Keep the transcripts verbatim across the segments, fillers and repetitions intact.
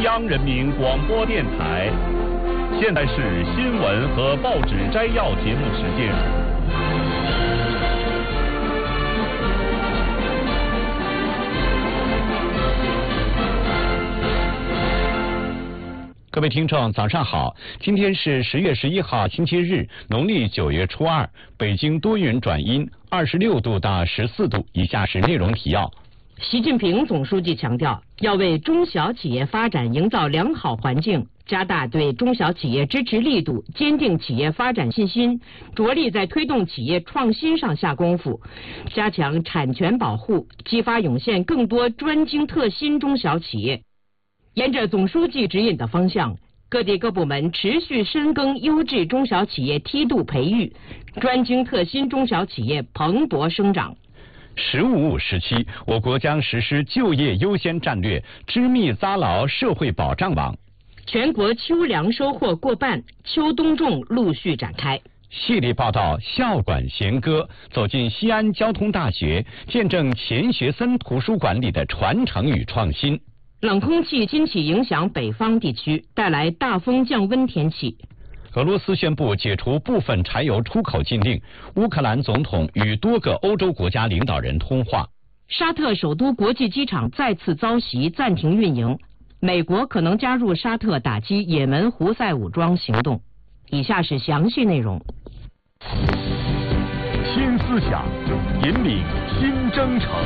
央人民广播电台，现在是新闻和报纸摘要节目时间。各位听众，早上好！今天是十月十一号，星期日，农历九月初二。北京多云转阴，二十六度到十四度。以下是内容提要。 习近平总书记强调，要为中小企业发展营造良好环境，加大对中小企业支持力度，坚定企业发展信心，着力在推动企业创新上下功夫，加强产权保护，激发涌现更多专精特新中小企业。沿着总书记指引的方向，各地各部门持续深耕优质中小企业梯度培育，专精特新中小企业蓬勃生长。 十五五时期，我国将实施就业优先战略，织密扎牢社会保障网。 全国秋粮收获过半，秋冬种陆续展开。 系列报道校馆弦歌，走进西安交通大学，见证钱学森图书馆里的传承与创新。 冷空气今起影响北方地区，带来大风降温天气。 俄罗斯宣布解除部分柴油出口禁令，乌克兰总统与多个欧洲国家领导人通话。 沙特首都国际机场再次遭袭，暂停运营。美国可能加入沙特打击也门胡塞武装行动。以下是详细内容。 新思想，引领新征程。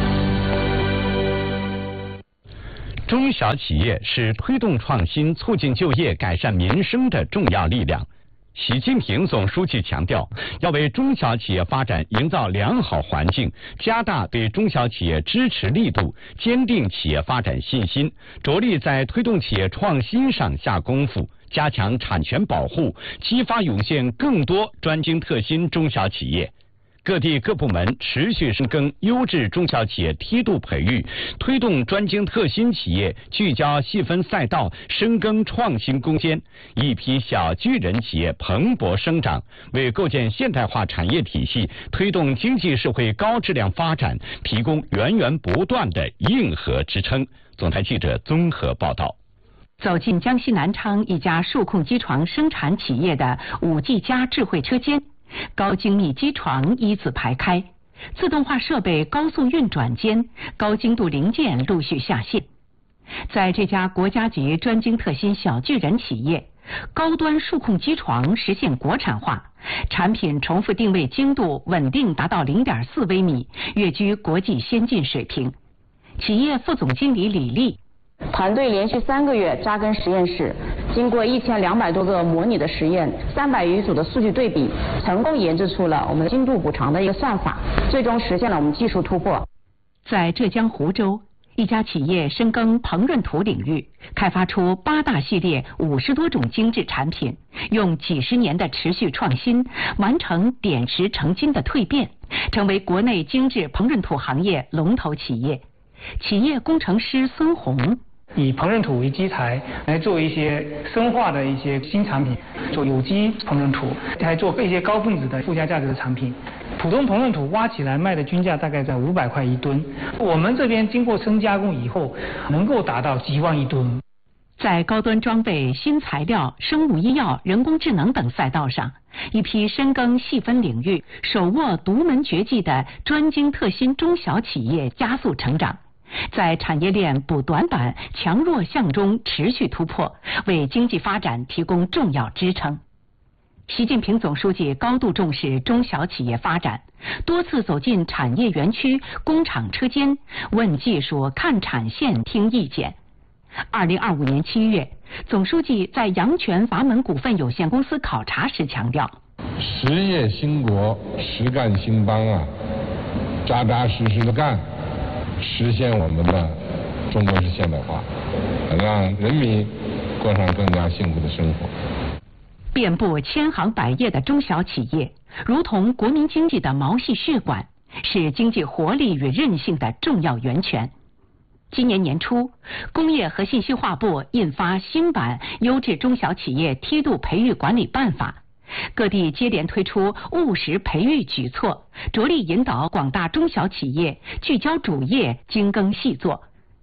中小企业是推动创新、促进就业、改善民生的重要力量。习近平总书记强调，要为中小企业发展营造良好环境，加大对中小企业支持力度，坚定企业发展信心，着力在推动企业创新上下功夫，加强产权保护，激发涌现更多专精特新中小企业。各地各部门持续深耕优质中小企业梯度培育，推动专精特新企业聚焦细分赛道，深耕创新攻坚，一批小巨人企业蓬勃生长，为构建现代化产业体系、推动经济社会高质量发展提供源源不断的硬核支撑。总台记者综合报道。 走进江西南昌一家数控机床生产企业的五 G 加智慧车间，高精密机床依次排开，自动化设备高速运转间，高精度零件陆续下线。在这家国家级专精特新小巨人企业，高端数控机床实现国产化，产品重复定位精度稳定达到 零点四微米，跃居国际先进水平。企业副总经理李丽， 团队连续三个月扎根实验室，经过一千两百多个模拟的实验，三百余组的数据对比，成功研制出了我们精度补偿的一个算法，最终实现了我们技术突破。 在浙江湖州，一家企业深耕膨润土领域，开发出八大系列五十多种精致产品，用几十年的持续创新，完成点石成金的蜕变，成为国内精致膨润土行业龙头企业。企业工程师孙红， 以膨润土为基材来做一些深化的一些新产品，做有机膨润土，还做一些高分子的附加价值的产品。普通膨润土挖起来卖的均价大概在五百块一吨，我们这边经过深加工以后，能够达到几万一吨。 在高端装备、新材料、生物医药、人工智能等赛道上，一批深耕细分领域、手握独门绝技的专精特新中小企业加速成长。在产业链补短板、强弱项中持续突破，为经济发展提供重要支撑。习近平总书记高度重视中小企业发展，多次走进产业园区、工厂车间，问技术、看产线、听意见。二零二五年七月，总书记在阳泉阀门股份有限公司考察时强调： 实业兴国，实干兴邦啊，扎扎实实的干。实现我们的中国式现代化，让人民过上更加幸福的生活。 遍布千行百业的中小企业，如同国民经济的毛细血管，是经济活力与韧性的重要源泉。今年年初，工业和信息化部印发新版《优质中小企业梯度培育管理办法》，各地接连推出务实培育举措，着力引导广大中小企业聚焦主业、精耕细作。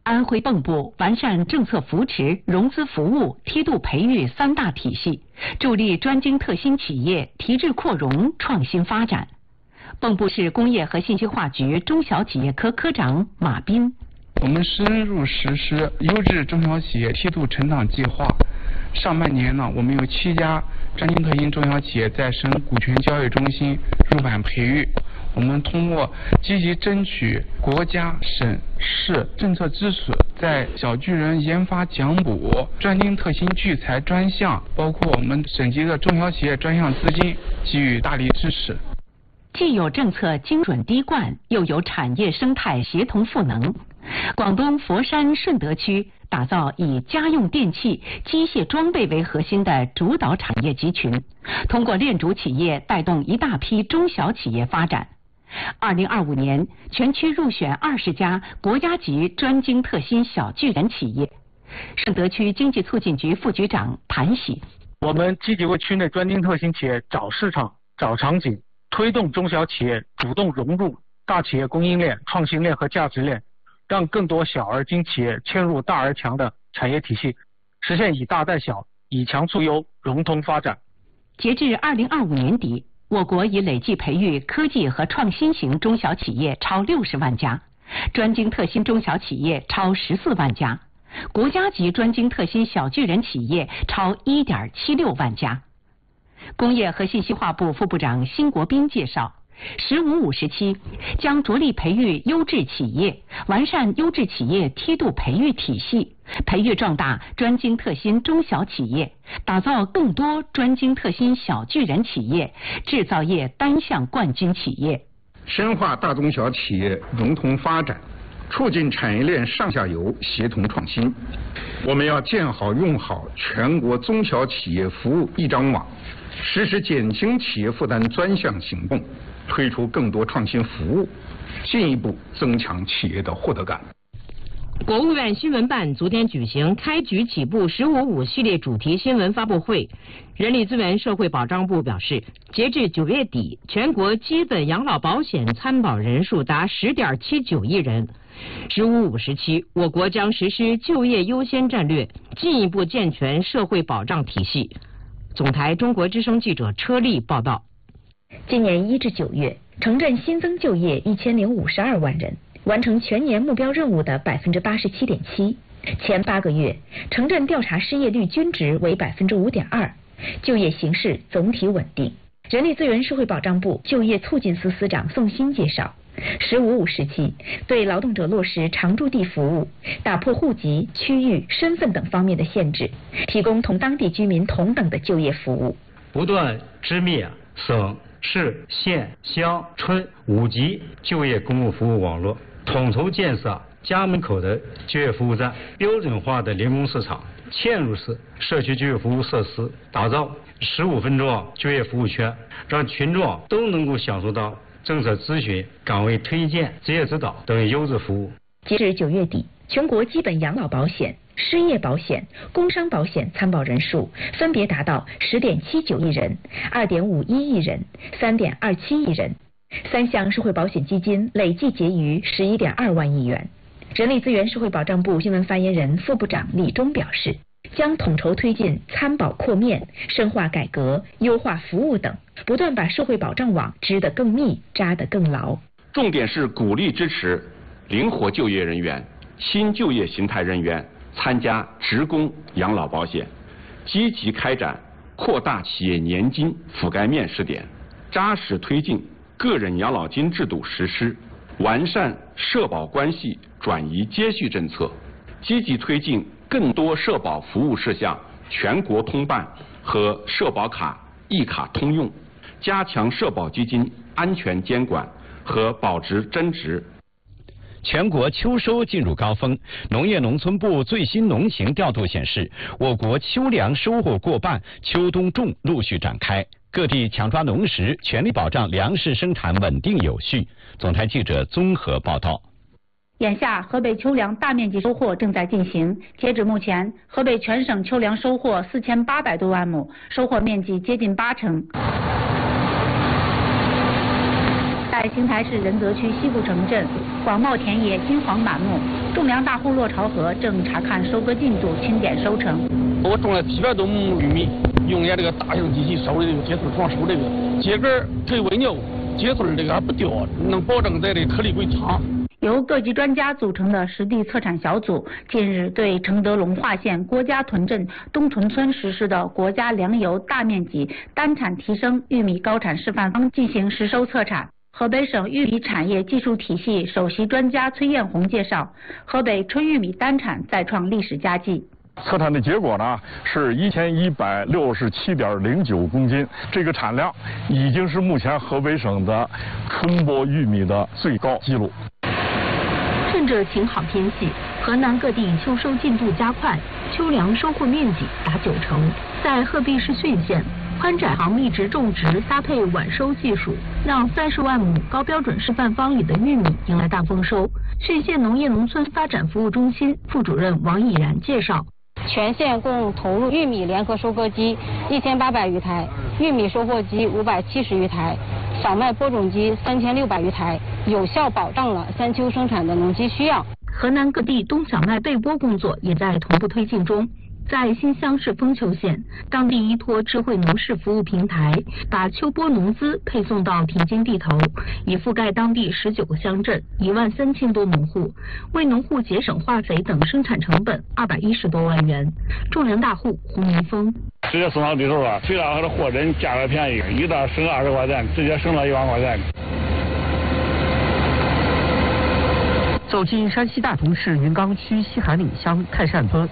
安徽蚌埠完善政策扶持、融资服务、梯度培育三大体系，助力专精特新企业提质扩容、创新发展。蚌埠市工业和信息化局中小企业科科长马斌： 我们深入实施优质中小企业梯度成长计划。上半年呢，我们有七家专精特新中小企业在省股权交易中心入版培育。我们通过积极争取国家、省市政策支持，在小巨人研发奖补、专精特新聚财专项，包括我们省级的中小企业专项资金给予大力支持。 既有政策精准滴灌，又有产业生态协同赋能。广东佛山顺德区打造以家用电器、机械装备为核心的主导产业集群，通过链主企业带动一大批中小企业发展。二零二五年，全区入选二十家国家级专精特新小巨人企业。顺德区经济促进局副局长谭喜： 我们积极为区内专精特新企业找市场、找场景，推动中小企业主动融入大企业供应链、创新链和价值链，让更多小而精企业嵌入大而强的产业体系，实现以大带小、以强促优、融通发展。 截至二零二五年底，我国已累计培育科技和创新型中小企业超六十万家，专精特新中小企业超十四万家，国家级专精特新小巨人企业超一点七六万家。工业和信息化部副部长辛国斌介绍，十五五时期将着力培育优质企业，完善优质企业梯度培育体系，培育壮大专精特新中小企业，打造更多专精特新小巨人企业、制造业单项冠军企业， 深化大中小企业融通发展，促进产业链上下游协同创新。我们要建好用好全国中小企业服务一张网，实施减轻企业负担专项行动，推出更多创新服务，进一步增强企业的获得感。 国务院新闻办昨天举行开局起步十五五系列主题新闻发布会。人力资源社会保障部表示，截至九月底，全国基本养老保险参保人数达十点七九亿人。十五五时期，我国将实施就业优先战略，进一步健全社会保障体系。总台中国之声记者车丽报道。 今年一至九月，城镇新增就业一千零五十二万人，完成全年目标任务的百分之八十七点七。前八个月，城镇调查失业率均值为百分之五点二，就业形势总体稳定。人力资源社会保障部就业促进司司长宋鑫介绍，十五五时期对劳动者落实常住地服务，打破户籍、区域、身份等方面的限制，提供同当地居民同等的就业服务， 不断织密省、市、县、乡、村五级就业公共服务网络，统筹建设家门口的就业服务站、标准化的联工市场、嵌入式社区就业服务设施，打造十五分钟就业服务圈，让群众都能够享受到政策咨询、岗位推荐、职业指导等优质服务。 截至九月底，全国基本养老保险、失业保险、工伤保险参保人数分别达到十点七九亿人、二点五一亿人、三点二七亿人，三项社会保险基金累计结余十一点二万亿元。人力资源社会保障部新闻发言人、副部长李忠表示，将统筹推进参保扩面、深化改革、优化服务等，不断把社会保障网织得更密、扎得更牢。 重点是鼓励支持灵活就业人员、新就业形态人员参加职工养老保险，积极开展扩大企业年金覆盖面试点，扎实推进个人养老金制度实施，完善社保关系转移接续政策，积极推进更多社保服务事项全国通办和社保卡一卡通用，加强社保基金安全监管和保值增值。 全国秋收进入高峰，农业农村部最新农情调度显示，我国秋粮收获过半，秋冬种陆续展开，各地抢抓农时，全力保障粮食生产稳定有序。总台记者综合报道。 眼下，河北秋粮大面积收获正在进行。截止目前，河北全省秋粮收获四千八百多万亩，收获面积接近八成。在邢台市仁泽区西部城镇，广袤田野金黄满目，种种粮大户骆朝河正查看收割进度，清点收成。 我种了七百多亩玉米，用俺这个大型机器收的这个秸秆床收这个秸秆配喂牛，秸秆这个还不掉，能保证在这颗粒归长。 由各级专家组成的实地测产小组近日对承德龙化县郭家屯镇东屯村实施的国家粮油大面积单产提升玉米高产示范方进行实收测产。河北省玉米产业技术体系首席专家崔艳红介绍，河北春玉米单产再创历史佳绩。 测产的结果呢是一千一百六十七点零九公斤，这个产量已经是目前河北省的春播玉米的最高纪录。 趁着晴好天气，河南各地秋收进度加快，秋粮收获面积达九成。在鹤壁市浚县，宽窄行密植种植搭配晚收技术，让三十万亩高标准示范方里的玉米迎来大丰收。浚县农业农村发展服务中心副主任王毅然介绍， 全县共投入玉米联合收割机一千八百余台，玉米收获机五百七十余台，小麦播种机三千六百余台，有效保障了三秋生产的农机需要。 河南各地冬小麦备播工作也在同步推进中。在新乡市丰丘县，当地依托智慧农事服务平台，把秋播农资配送到田间地头，已覆盖当地十九个乡镇，一万三千多农户，为农户节省化肥等生产成本二百一十多万元。种粮大户胡明峰， 直接送到地头了，虽然它的货真价格便宜，一袋省二十块钱，直接省了一万块钱。 走进山西大同市云冈区西海岭乡泰善村。